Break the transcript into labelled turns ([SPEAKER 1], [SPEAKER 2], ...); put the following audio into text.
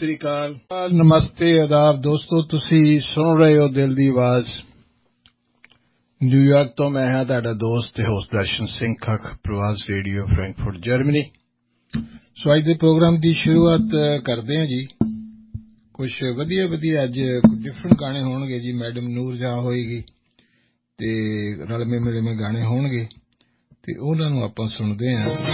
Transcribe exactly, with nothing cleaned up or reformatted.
[SPEAKER 1] ਸ੍ਰੀ ਅਕਾਲ, ਨਮਸਤੇ, ਆਦਾਬ ਦੋਸਤੋ। ਤੁਸੀਂ ਸੁਣ ਰਹੇ ਹੋ ਦਿਲ ਦੀ ਆਵਾਜ਼ ਨਿਊਯਾਰਕ ਤੋਂ। ਮੈਂ ਹਾਂ ਤੁਹਾਡਾ ਦੋਸਤ ਤੇ ਹੋਸਟ ਦਰਸ਼ਨ ਸਿੰਘ ਖੱਖ, ਪ੍ਰਵਾਸ ਰੇਡੀਓ ਫਰੈਂਕਫਰਟ ਜਰਮਨੀ। ਸੋ ਅੱਜ ਦੇ ਪ੍ਰੋਗਰਾਮ ਦੀ ਸ਼ੁਰੂਆਤ ਕਰਦੇ ਹਾਂ ਜੀ। ਕੁਝ ਵਧੀਆ ਵਧੀਆ ਅੱਜ ਡਿਫਰੈਂਟ ਗਾਣੇ ਹੋਣਗੇ ਜੀ। ਮੈਡਮ ਨੂਰ ਜਹਾਂ ਹੋਏਗੀ ਅਤੇ ਰਲਵੇਂ ਮਿਲਵੇਂ ਗਾਣੇ ਹੋਣਗੇ ਅਤੇ ਉਹਨਾਂ ਨੂੰ ਆਪਾਂ ਸੁਣਦੇ ਹਾਂ।